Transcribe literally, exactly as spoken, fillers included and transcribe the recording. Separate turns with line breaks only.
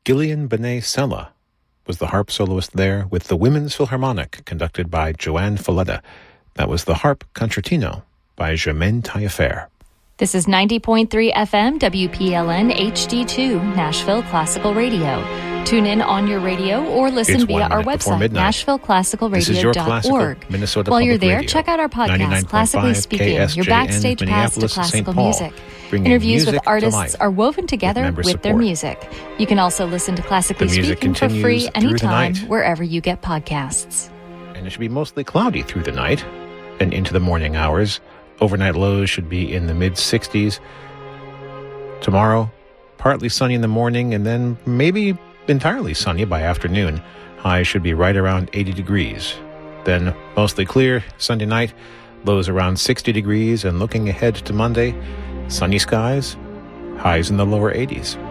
Gillian Benet Sella was the harp soloist there with the Women's Philharmonic, conducted by Joanne Falletta. That was the Harp Concertino by Germaine Taillefer.
This is ninety point three F M W P L N H D two, Nashville Classical Radio. Tune in on your radio or listen
It's
via
one
our
minute before
website,
midnight.
nashville classical radio dot org.
This is your classical Minnesota
While
Public
you're there,
Radio.
check out our podcast, Classically Speaking,
K S J N,
your backstage pass to
Minneapolis,
classical
Saint Paul,
music.
bringing
Interviews
music
with
to
artists
life
are woven together
with member
with their
support.
music. You can also listen to Classically
The music
Speaking for free
continues through the
anytime,
night.
wherever you get podcasts.
And it should be mostly cloudy through the night and into the morning hours. Overnight lows should be in the mid-sixties. Tomorrow, partly sunny in the morning and then maybe entirely sunny by afternoon. Highs should be right around eighty degrees. Then mostly clear Sunday night, lows around sixty degrees, and looking ahead to Monday, sunny skies, highs in the lower eighties.